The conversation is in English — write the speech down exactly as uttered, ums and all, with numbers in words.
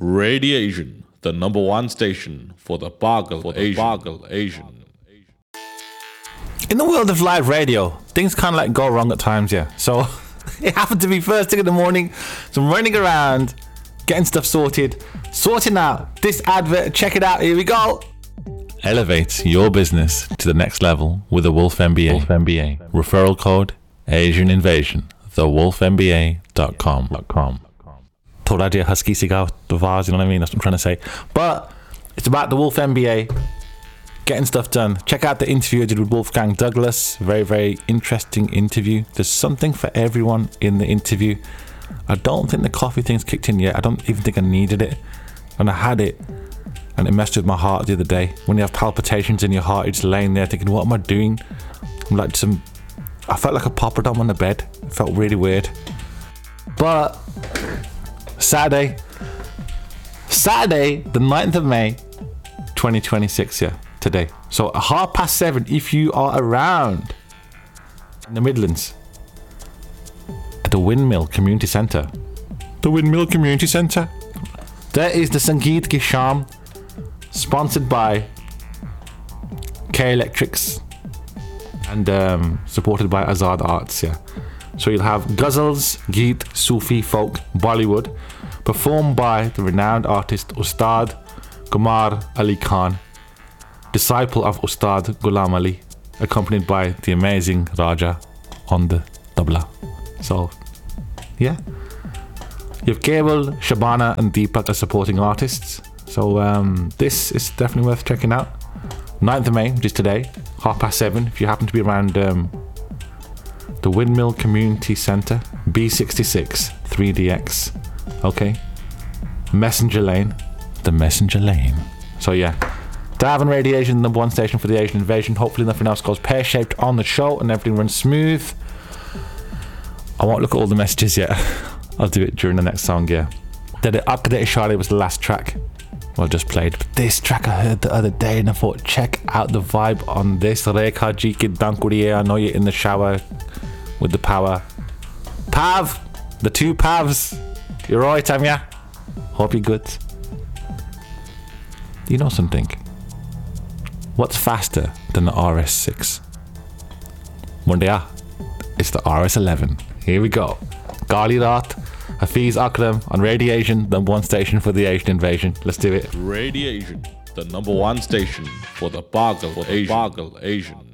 Radiation, the number one station for the Bagal Asian. Bagal Asian. In the world of live radio, things kind of like go wrong at times, yeah. So it happened to be first thing in the morning, so I'm running around, getting stuff sorted, sorting out this advert. Check it out. Here we go. Elevate your business to the next level with the Wolf M B A. Wolf M B A. Referral code Asian Invasion. the wolf m b a dot com. Told idea husky cigar the vase, you know what I mean? That's what I'm trying to say. But it's about the Wolf M B A, getting stuff done. Check out the interview I did with Wolfgang Douglas. Very, very interesting interview. There's something for everyone in the interview. I don't think the coffee thing's kicked in yet. I don't even think I needed it. And I had it, and it messed with my heart the other day. When you have palpitations in your heart, you're just laying there thinking, what am I doing? I'm like some... I felt like a poppadom on the bed. It felt really weird. But Saturday, Saturday, the ninth of May, twenty twenty-six, yeah, today. So at half past seven, if you are around in the Midlands, at the Windmill Community Centre. The Windmill Community Centre. There is the Sangeet Ki Sham, sponsored by K Electrics and um, supported by Azad Arts, yeah. So you'll have ghazals, geet, Sufi, folk, Bollywood, performed by the renowned artist Ustad Gumar Ali Khan, disciple of Ustad Ghulam Ali, accompanied by the amazing Raja on the tabla. So, yeah. You have Cable, Shabana and Deepak as supporting artists. So um, this is definitely worth checking out. ninth of May, which is today, half past seven, if you happen to be around um, the Windmill Community Centre, B sixty-six, three D X. Okay. Messenger Lane. The Messenger Lane. So yeah. Davin Radiation, number one station for the Asian Invasion. Hopefully nothing else goes pear-shaped on the show and everything runs smooth. I won't look at all the messages yet. I'll do it during the next song, yeah. Did it Akade Ishari was the last track. Well, just played. But this track I heard the other day and I thought, check out the vibe on this. Rekha Ji Ki Dankuriye. I know you're in the shower with the power. Pav! The two Pavs. You're right, Amya. Hope you're good. You know something? What's faster than the R S six? Mundia. It's the R S eleven. Here we go. Gali Raat, Hafiz Akram on Radiation, the number one station for the Asian Invasion. Let's do it. Radiation, the number one station for the Bagal Asian. Bagal Asian.